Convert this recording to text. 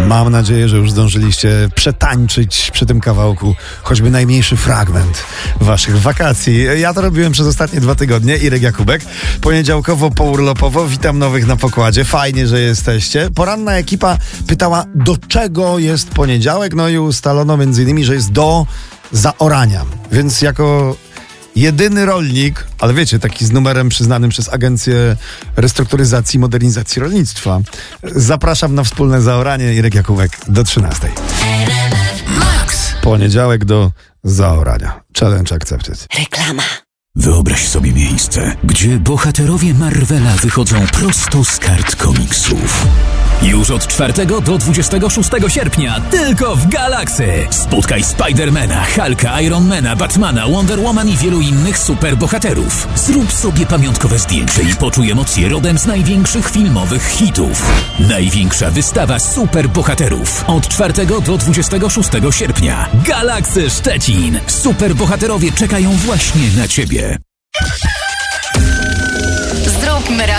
Mam nadzieję, że już zdążyliście przetańczyć przy tym kawałku choćby najmniejszy fragment waszych wakacji. Ja to robiłem przez ostatnie 2 tygodnie. Irek Jakubek. Poniedziałkowo, pourlopowo. Witam nowych na pokładzie. Fajnie, że jesteście. Poranna ekipa pytała, do czego jest poniedziałek? No i ustalono m.in., że jest do zaorania. Więc jako jedyny rolnik, ale wiecie, taki z numerem przyznanym przez Agencję Restrukturyzacji i Modernizacji Rolnictwa, zapraszam na wspólne zaoranie. Irek Jakubek do 13. Poniedziałek do zaorania. Challenge accepted. Reklama. Wyobraź sobie miejsce, gdzie bohaterowie Marvela wychodzą prosto z kart komiksów. Już od 4 do 26 sierpnia tylko w Galaxy. Spotkaj Spidermana, Hulka, Ironmana, Batmana, Wonder Woman i wielu innych superbohaterów. Zrób sobie pamiątkowe zdjęcie i poczuj emocje rodem z największych filmowych hitów. Największa wystawa superbohaterów. Od 4 do 26 sierpnia. Galaxy Szczecin. Superbohaterowie czekają właśnie na Ciebie.